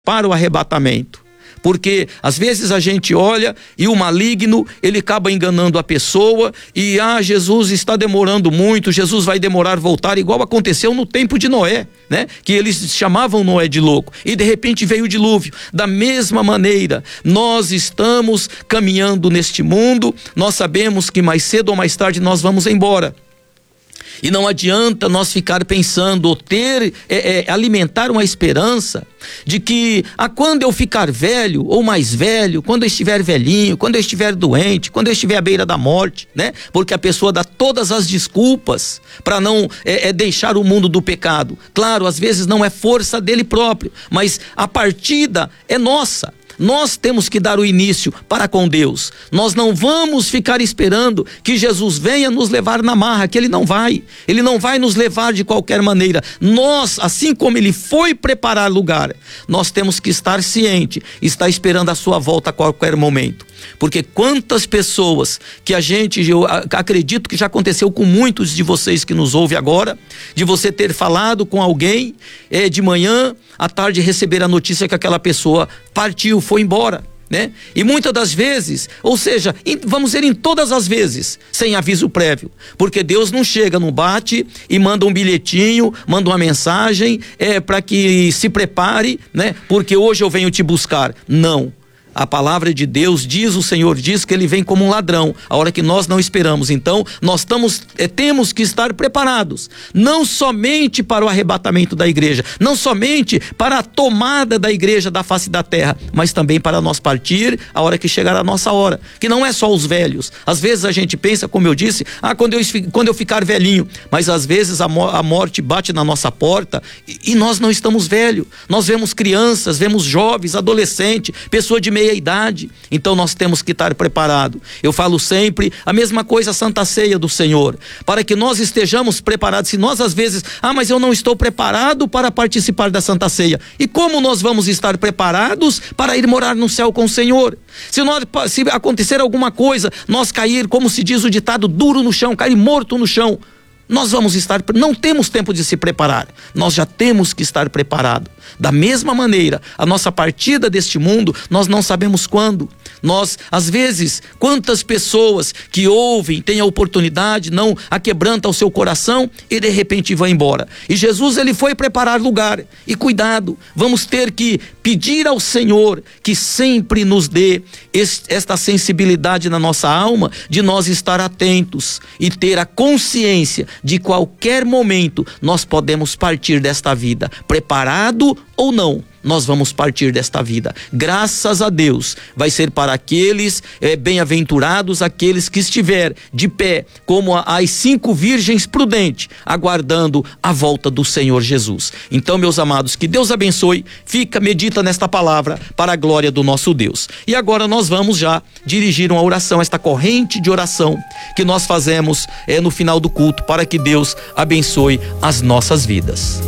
para o arrebatamento. Porque às vezes a gente olha e o maligno, ele acaba enganando a pessoa e Jesus está demorando muito, Jesus vai demorar a voltar, igual aconteceu no tempo de Noé, né? Que eles chamavam Noé de louco e de repente veio o dilúvio. Da mesma maneira, nós estamos caminhando neste mundo, nós sabemos que mais cedo ou mais tarde nós vamos embora. E não adianta nós ficar pensando ou alimentar uma esperança de que quando eu ficar velho ou mais velho, quando eu estiver velhinho, quando eu estiver doente, quando eu estiver à beira da morte, né? Porque a pessoa dá todas as desculpas para não deixar o mundo do pecado. Claro, às vezes não é força dele próprio, mas a partida é nossa. Nós temos que dar o início para com Deus. Nós não vamos ficar esperando que Jesus venha nos levar na marra, que Ele não vai nos levar de qualquer maneira. Nós, assim como Ele foi preparar lugar, nós temos que estar ciente, estar esperando a sua volta a qualquer momento. Porque quantas pessoas que eu acredito que já aconteceu com muitos de vocês que nos ouvem agora, de você ter falado com alguém de manhã, à tarde receber a notícia que aquela pessoa partiu, foi embora, né? E muitas das vezes, ou seja, vamos dizer em todas as vezes, sem aviso prévio, porque Deus não chega, não bate e manda um bilhetinho, manda uma mensagem para que se prepare, né? Porque hoje eu venho te buscar. Não. A palavra de Deus diz, o Senhor diz que Ele vem como um ladrão, a hora que nós não esperamos. Então nós temos que estar preparados, não somente para o arrebatamento da igreja, não somente para a tomada da igreja da face da terra, mas também para nós partir a hora que chegar a nossa hora, que não é só os velhos. Às vezes a gente pensa, como eu disse, quando eu ficar velhinho, mas às vezes a morte bate na nossa porta e nós não estamos velhos. Nós vemos crianças, vemos jovens, adolescentes, pessoas de meia idade. Então nós temos que estar preparados. Eu falo sempre a mesma coisa, a Santa Ceia do Senhor, para que nós estejamos preparados. Se nós às vezes, mas eu não estou preparado para participar da Santa Ceia, e como nós vamos estar preparados para ir morar no céu com o Senhor? Se acontecer alguma coisa, nós cair, como se diz o ditado, duro no chão, cair morto no chão, nós vamos estar, não temos tempo de se preparar, nós já temos que estar preparados. Da mesma maneira, a nossa partida deste mundo, nós não sabemos quando. Nós, às vezes, quantas pessoas que ouvem, têm a oportunidade, não aquebranta o seu coração e de repente vão embora. E Jesus, Ele foi preparar lugar. E cuidado, vamos ter que pedir ao Senhor que sempre nos dê esta sensibilidade na nossa alma, de nós estar atentos e ter a consciência de qualquer momento nós podemos partir desta vida, preparado ou não. Nós vamos partir desta vida. Graças a Deus, vai ser para aqueles bem-aventurados, aqueles que estiver de pé, como as 5 virgens prudentes, aguardando a volta do Senhor Jesus. Então, meus amados, que Deus abençoe, medita nesta palavra para a glória do nosso Deus. E agora nós vamos já dirigir uma oração, esta corrente de oração que nós fazemos no final do culto, para que Deus abençoe as nossas vidas.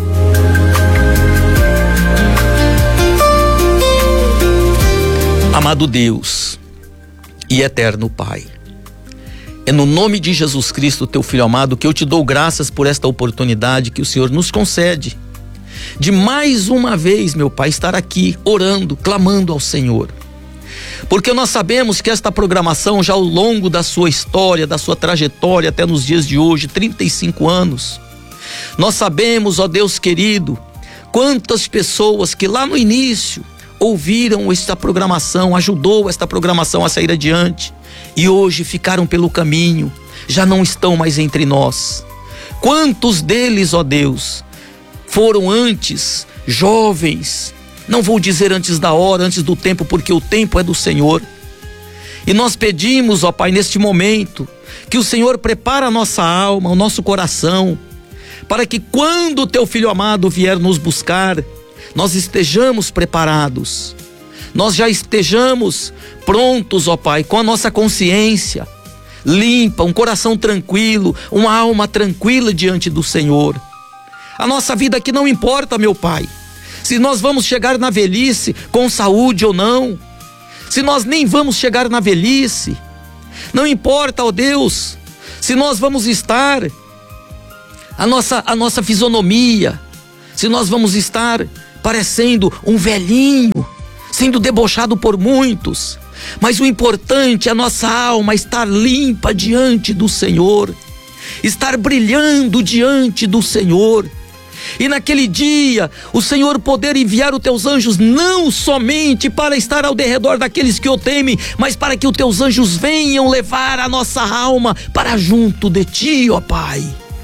Amado Deus e eterno Pai, é no nome de Jesus Cristo, teu Filho amado, que eu te dou graças por esta oportunidade que o Senhor nos concede, de mais uma vez, meu Pai, estar aqui orando, clamando ao Senhor. Porque nós sabemos que esta programação, já ao longo da sua história, da sua trajetória até nos dias de hoje, 35 anos, nós sabemos, ó Deus querido, quantas pessoas que lá no início ouviram esta programação, ajudou esta programação a sair adiante, e hoje ficaram pelo caminho, já não estão mais entre nós. Quantos deles, ó Deus, foram antes jovens, não vou dizer antes da hora, antes do tempo, porque o tempo é do Senhor. E nós pedimos, ó Pai, neste momento, que o Senhor prepare a nossa alma, o nosso coração, para que quando o teu Filho amado vier nos buscar, nós estejamos preparados, nós já estejamos prontos, ó Pai, com a nossa consciência limpa, um coração tranquilo, uma alma tranquila diante do Senhor. A nossa vida aqui não importa, meu Pai, se nós vamos chegar na velhice com saúde ou não, se nós nem vamos chegar na velhice, não importa, ó Deus, se nós vamos estar, a nossa fisionomia, se nós vamos estar parecendo um velhinho, sendo debochado por muitos. Mas o importante é a nossa alma estar limpa diante do Senhor, estar brilhando diante do Senhor. E naquele dia, o Senhor poder enviar os teus anjos não somente para estar ao derredor daqueles que o temem, mas para que os teus anjos venham levar a nossa alma para junto de ti, ó Pai.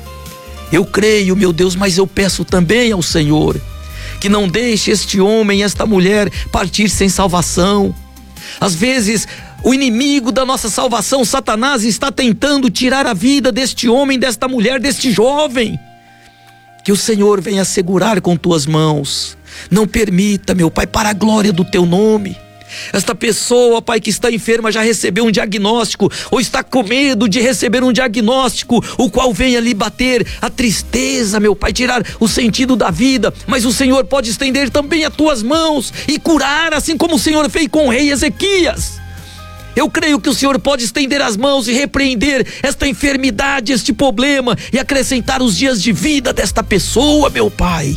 Eu creio, meu Deus, mas eu peço também ao Senhor que não deixe este homem e esta mulher partir sem salvação. Às vezes, o inimigo da nossa salvação, Satanás, está tentando tirar a vida deste homem, desta mulher, deste jovem. Que o Senhor venha segurar com tuas mãos. Não permita, meu Pai, para a glória do teu nome. Esta pessoa, Pai, que está enferma, já recebeu um diagnóstico, ou está com medo de receber um diagnóstico, o qual venha lhe bater a tristeza, meu Pai, tirar o sentido da vida. Mas o Senhor pode estender também as tuas mãos e curar, assim como o Senhor fez com o rei Ezequias. Eu creio que o Senhor pode estender as mãos e repreender esta enfermidade, este problema, e acrescentar os dias de vida desta pessoa, meu Pai.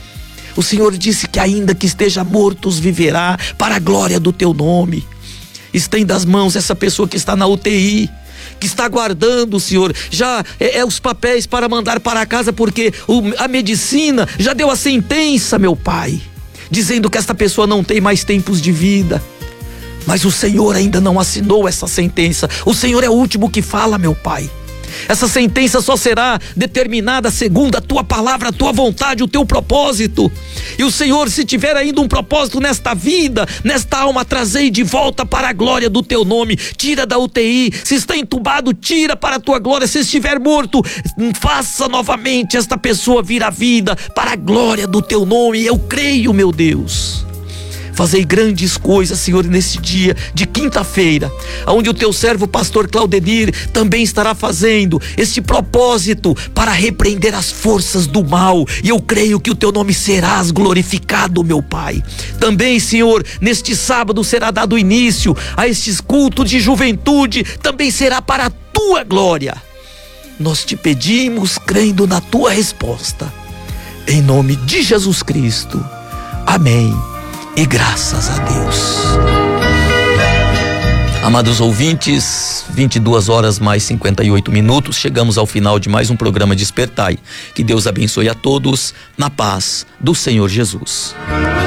O Senhor disse que ainda que esteja morto, viverá para a glória do teu nome. Estenda as mãos essa pessoa que está na UTI, que está aguardando, Senhor, já os papéis para mandar para casa, porque a medicina já deu a sentença, meu Pai, dizendo que esta pessoa não tem mais tempos de vida. Mas o Senhor ainda não assinou essa sentença. O Senhor é o último que fala, meu Pai. Essa sentença só será determinada segundo a tua palavra, a tua vontade, o teu propósito. E o Senhor, se tiver ainda um propósito nesta vida, nesta alma, trazei de volta para a glória do teu nome. Tira da UTI, se está entubado, tira para a tua glória. Se estiver morto, faça novamente esta pessoa vir à vida para a glória do teu nome. Eu creio, meu Deus. Fazei grandes coisas, Senhor, nesse dia de quinta-feira, onde o teu servo pastor Claudenir também estará fazendo este propósito para repreender as forças do mal, e eu creio que o teu nome serás glorificado, meu Pai. Também, Senhor, neste sábado será dado início a estes cultos de juventude, também será para a tua glória. Nós te pedimos crendo na tua resposta, em nome de Jesus Cristo, amém. E graças a Deus. Amados ouvintes, 22 horas mais 58 minutos, chegamos ao final de mais um programa Despertai. Que Deus abençoe a todos na paz do Senhor Jesus.